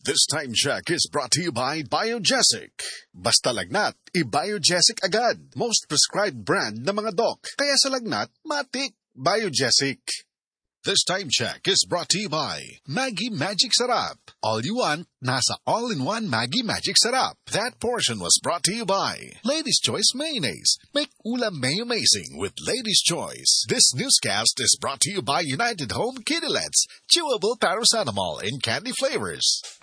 This time check is brought to you by Biogesic. Basta lagnat, i-Biogesic agad. Most prescribed brand ng mga doc. Kaya sa lagnat, matik. Biogesic. This time check is brought to you by Maggie Magic Sarap. All you want, nasa all-in-one Maggie Magic Sarap. That portion was brought to you by Lady's Choice Mayonnaise. Make ulam may amazing with Lady's Choice. This newscast is brought to you by United Home Kidilets. Chewable paracetamol in candy flavors.